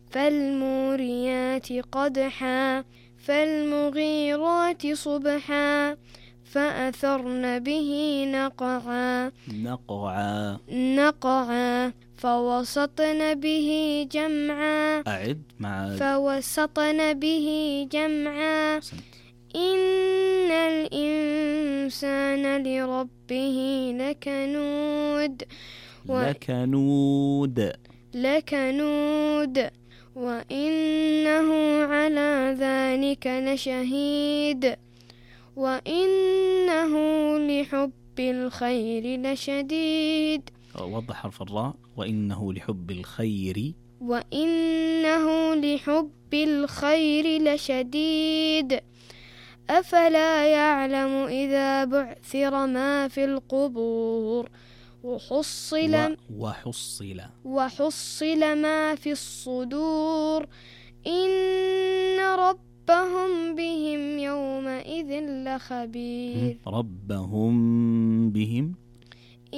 فالموريات قدحا فالمغيرات صبحا فأثرن به نقعا فوسطن به جمعا فوسطن به جمعا إن الإنسان لربه لكنود وإنه على ذلك لشهيد وإنه لحب الخير لشديد. وضح حرف الراء. وإنه لحب الخير لشديد. أفلا يعلم إذا بعثر ما في القبور وحصل ما في الصدور إن ربهم بهم يومئذ لخبير. ربهم بهم